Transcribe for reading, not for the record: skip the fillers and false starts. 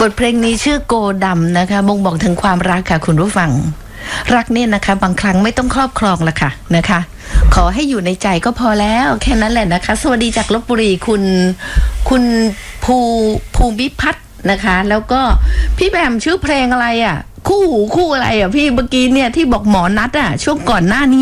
ทเพลงนี้ชื่อโกดำนะคะบ่งบอกถึงความรักค่ะคุณผู้ฟังรักเนี่ยนะคะบางครั้งไม่ต้องครอบครองละค่ะนะคะขอให้อยู่ในใจก็พอแล้วแค่นั้นแหละนะคะสวัสดีจากลพบุรีคุณภูมิพัฒน์นะคะแล้วก็พี่แบมชื่อเพลงอะไรอ่ะคู่หูคู่อะไรอ่ะพี่เมื่อกี้เนี่ยที่บอกหมอนัดอ่ะช่วงก่อนหน้านี้